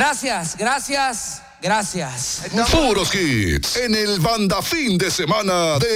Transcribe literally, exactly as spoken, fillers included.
Gracias, gracias, gracias. Puros hits en el Banda Fin de Semana de